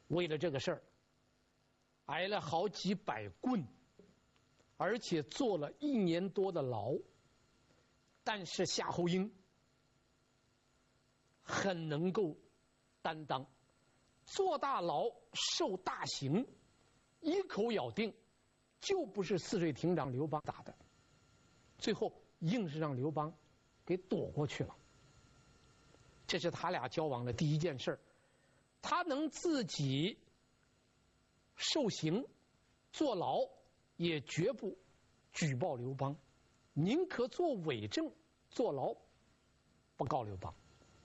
为了这个事儿，挨了好几百棍，而且坐了1年多的牢。但是夏侯婴很能够担当，坐大牢受大刑，一口咬定就不是泗水亭长刘邦打的，最后硬是让刘邦给躲过去了。这是他俩交往的第一件事。他能自己受刑坐牢，也绝不举报刘邦，宁可做伪证坐牢，不告刘邦。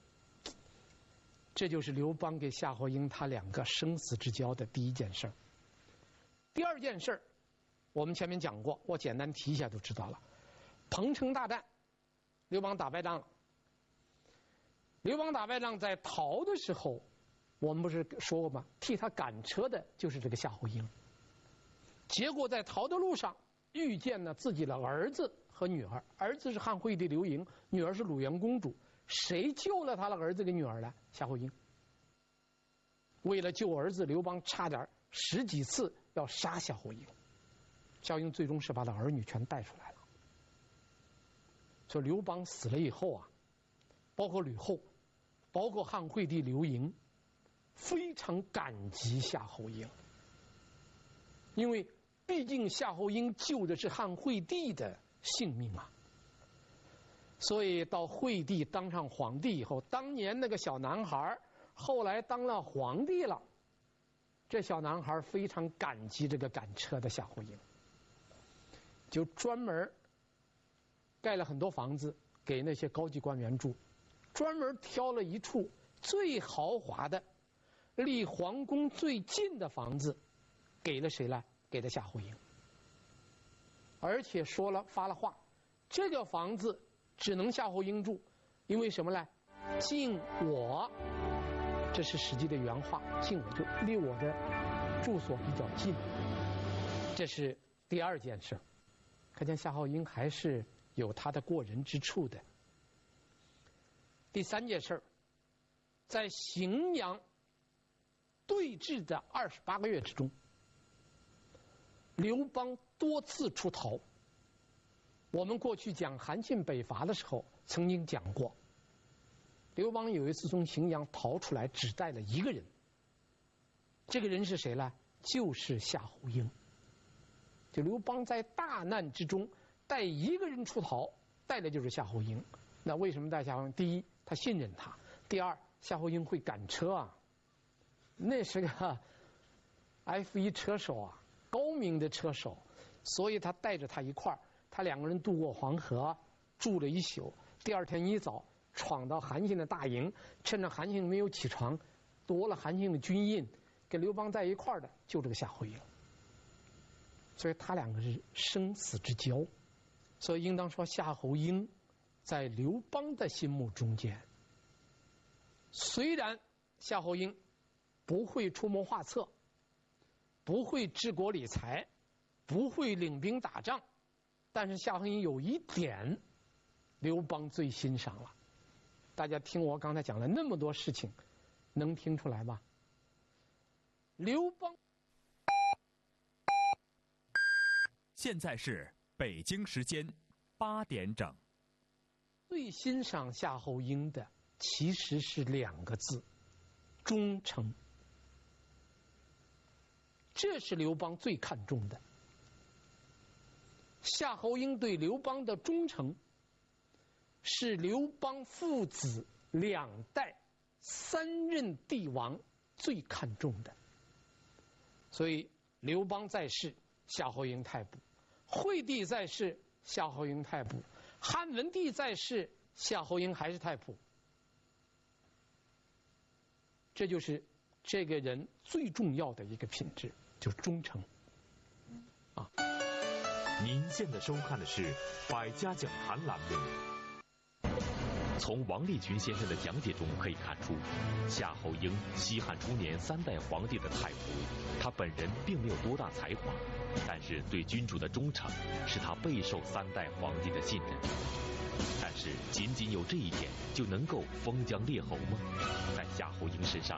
这就是刘邦给夏侯婴他2个生死之交的第一件事。第二件事，我们前面讲过，我简单提一下就知道了。彭城大战，刘邦打败仗了。刘邦打败仗在逃的时候，我们不是说过吗？替他赶车的就是这个夏侯婴。结果在逃的路上遇见了自己的儿子和女儿，儿子是汉惠帝刘盈，女儿是鲁元公主。谁救了他的儿子跟女儿呢？夏侯婴。为了救儿子，刘邦差点10几次要杀夏侯婴。夏侯婴最终是把他儿女全带出来了。所以刘邦死了以后啊，包括吕后，包括汉惠帝刘盈，非常感激夏侯婴，因为毕竟夏侯婴救的是汉惠帝的性命啊。所以到惠帝当上皇帝以后，当年那个小男孩后来当了皇帝了，这小男孩非常感激这个赶车的夏侯婴，就专门盖了很多房子给那些高级官员住，专门挑了一处最豪华的离皇宫最近的房子给了谁呢？给了夏侯婴。而且发了话，这个房子只能夏侯婴住，因为什么呢？近我，这是史记的原话，近我就离我的住所比较近。这是第二件事，可见夏侯婴还是有他的过人之处的。第三件事，在荥阳对峙的28个月之中，刘邦多次出逃。我们过去讲韩信北伐的时候曾经讲过，刘邦有一次从荥阳逃出来，只带了1个人。这个人是谁呢？就是夏侯婴。就刘邦在大难之中带1个人出逃，带的就是夏侯婴。那为什么带夏侯婴？第一，他信任他；第二，夏侯婴会赶车啊，那是个 F1 车手啊，高明的车手，所以他带着他一块儿。他2个人渡过黄河，住了1宿。第2天一早，闯到韩信的大营，趁着韩信没有起床，夺了韩信的军印，跟刘邦在一块儿的就这个夏侯婴。所以他2个是生死之交。所以应当说，夏侯婴在刘邦的心目中间，虽然夏侯婴不会出谋划策，不会治国理财，不会领兵打仗，但是夏侯婴有一点刘邦最欣赏了。大家听我刚才讲了那么多事情，能听出来吗？刘邦现在是北京时间8点整。 最欣赏夏侯婴的其实是2个字：忠诚。这是刘邦最看重的。夏侯婴对刘邦的忠诚，是刘邦父子2代3任帝王最看重的。所以刘邦在世，夏侯婴太卜；惠帝在世，夏侯婴太卜；汉文帝在世，夏侯婴还是太卜。这就是这个人最重要的一个品质，就是忠诚啊。 您现在收看的是百家讲坛栏目。从王立群先生的讲解中可以看出，夏侯婴西汉初年3代皇帝的太仆，他本人并没有多大才华，但是对君主的忠诚使他备受3代皇帝的信任。但是仅仅有这一点就能够封疆列侯吗？在夏侯婴身上